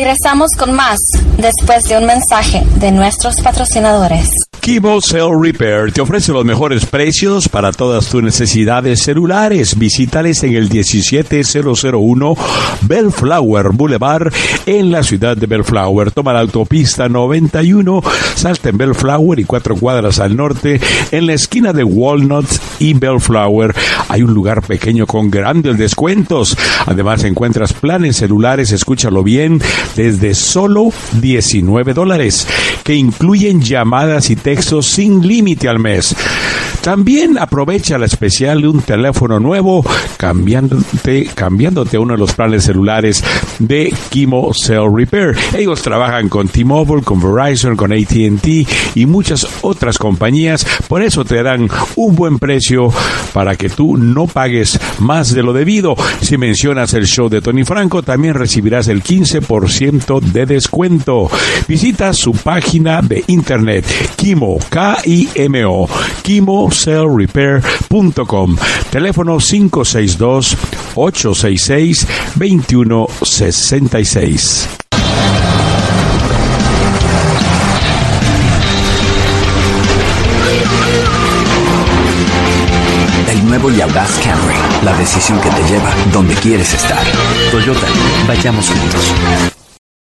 Regresamos con más después de un mensaje de nuestros patrocinadores. Kimo Cell Repair te ofrece los mejores precios para todas tus necesidades celulares. Visítales en el 17001 Bellflower Boulevard en la ciudad de Bellflower. Toma la autopista 91, salta en Bellflower y 4 cuadras al norte, en la esquina de Walnut y Bellflower. Hay un lugar pequeño con grandes descuentos. Además encuentras planes celulares, escúchalo bien, desde solo $19, que incluyen llamadas y textos sin límite al mes. También aprovecha la especial de un teléfono nuevo cambiándote a uno de los planes celulares de Kimo Cell Repair. Ellos trabajan con T-Mobile, con Verizon, con AT&T y muchas otras compañías. Por eso te dan un buen precio para que tú no pagues más de lo debido. Si mencionas el show de Tony Franco, también recibirás el 15% de descuento. Visita su página de internet Kimo, K-I-M-O, KimoCellRepair.com. Teléfono 562-866-2166. El nuevo y audaz Camry, la decisión que te lleva donde quieres estar. Toyota, vayamos juntos.